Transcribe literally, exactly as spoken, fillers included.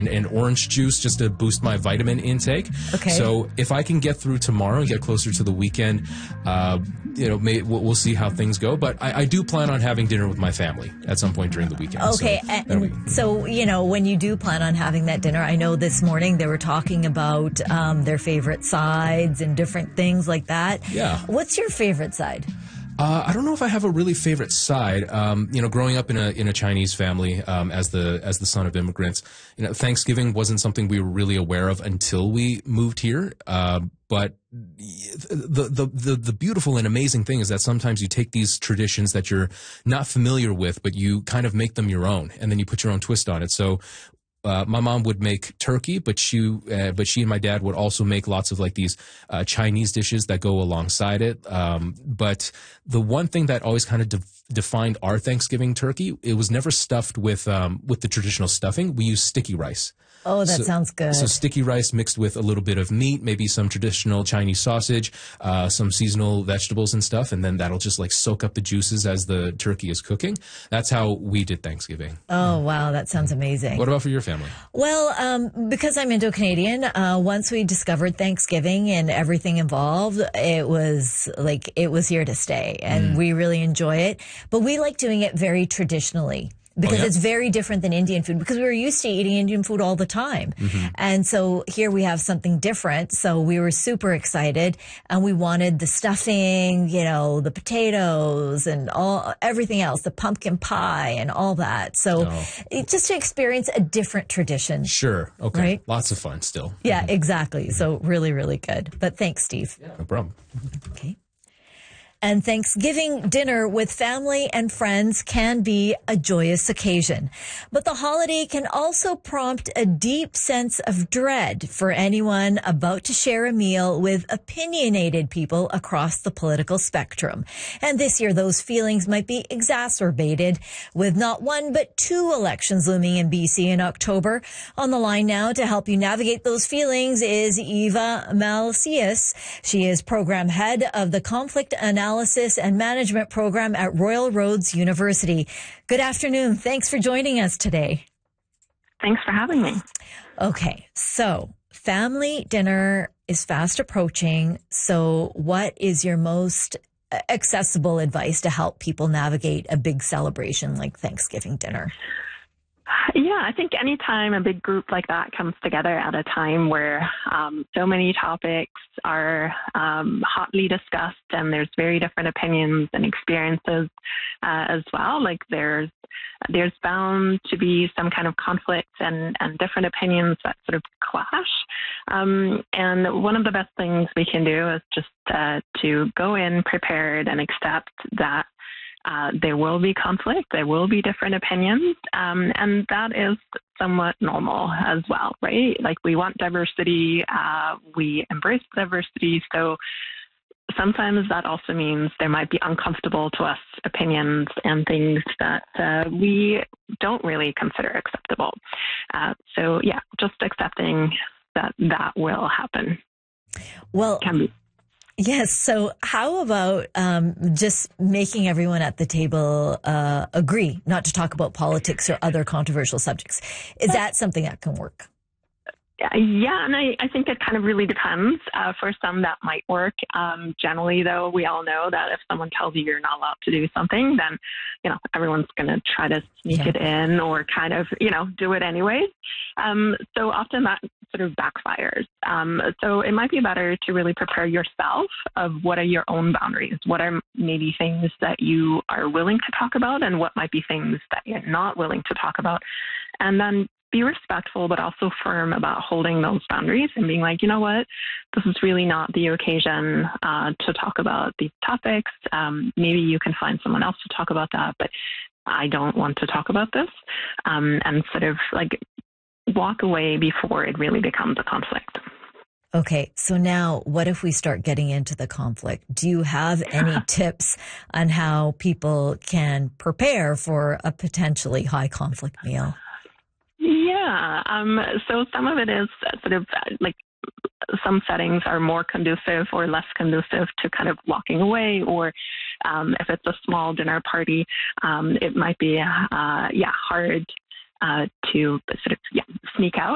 and orange juice just to boost my vitamin intake. Okay. So if I can get through tomorrow and get closer to the weekend, uh, you know, may, we'll, we'll see how things go. But I, I do plan on having dinner with my family at some point during the weekend. Okay. So, and so, you know, when you do plan on having that dinner, I know this morning they were talking about um, their favorite sides and different things like that. Yeah. What's your favorite side? Uh, I don't know if I have a really favorite side. Um, you know, growing up in a in a Chinese family, um, as the as the son of immigrants, you know, Thanksgiving wasn't something we were really aware of until we moved here. Uh, but the, the the the beautiful and amazing thing is that sometimes you take these traditions that you're not familiar with, but you kind of make them your own, and then you put your own twist on it. So. Uh, my mom would make turkey, but she, uh, but she and my dad would also make lots of like these uh, Chinese dishes that go alongside it. Um, but the one thing that always kind of de- defined our Thanksgiving turkey, it was never stuffed with um, with the traditional stuffing. We use sticky rice. Oh, that so, sounds good. So sticky rice mixed with a little bit of meat, maybe some traditional Chinese sausage, uh, some seasonal vegetables and stuff, and then that'll just like soak up the juices as the turkey is cooking. That's how we did Thanksgiving. Oh, wow. That sounds amazing. What about for your family? Well, um, because I'm Indo-Canadian, uh, once we discovered Thanksgiving and everything involved, it was like, it was here to stay, and mm. we really enjoy it. But we like doing it very traditionally. Because oh, yeah? It's very different than Indian food, because we were used to eating Indian food all the time. Mm-hmm. And so here we have something different. So we were super excited, and we wanted the stuffing, you know, the potatoes and all, everything else, the pumpkin pie and all that. So oh. it, just to experience a different tradition. Sure. Okay. Right? Lots of fun still. Yeah, mm-hmm. exactly. So really, really good. But thanks, Steve. Yeah, no problem. Okay. And Thanksgiving dinner with family and friends can be a joyous occasion. But the holiday can also prompt a deep sense of dread for anyone about to share a meal with opinionated people across the political spectrum. And this year, those feelings might be exacerbated with not one but two elections looming in B C in October. On the line now to help you navigate those feelings is Eva Malcius. She is program head of the Conflict Analysis Analysis and Management Program at Royal Roads University. Good afternoon. Thanks for joining us today. Thanks for having me. Okay, so family dinner is fast approaching. So what is your most accessible advice to help people navigate a big celebration like Thanksgiving dinner? Yeah, I think anytime a big group like that comes together at a time where um, so many topics are um, hotly discussed and there's very different opinions and experiences uh, as well, like there's there's bound to be some kind of conflict and, and different opinions that sort of clash. Um, and one of the best things we can do is just uh, to go in prepared and accept that Uh, there will be conflict, there will be different opinions, um, and that is somewhat normal as well, right? Like we want diversity, uh, we embrace diversity, so sometimes that also means there might be uncomfortable to us opinions and things that uh, we don't really consider acceptable. Uh, so yeah, just accepting that that will happen. Well, can be. Yes. So how about um, just making everyone at the table uh, agree not to talk about politics or other controversial subjects? Is that something that can work? Yeah, and I, I think it kind of really depends. Uh, for some, that might work. Um, generally, though, we all know that if someone tells you you're not allowed to do something, then, you know, everyone's going to try to sneak yeah. it in or kind of, you know, do it anyways. Um, so often that sort of backfires. Um, so it might be better to really prepare yourself of what are your own boundaries, what are maybe things that you are willing to talk about and what might be things that you're not willing to talk about. And then be respectful, but also firm about holding those boundaries and being like, you know what, this is really not the occasion uh, to talk about these topics. Um, maybe you can find someone else to talk about that, but I don't want to talk about this. Um, and sort of like walk away before it really becomes a conflict. Okay, so now what if we start getting into the conflict? Do you have any tips on how people can prepare for a potentially high conflict meal? Yeah. Um, so some of it is sort of like some settings are more conducive or less conducive to kind of walking away, or um, if it's a small dinner party, um, it might be, uh, yeah, hard uh, to sort of yeah, sneak out.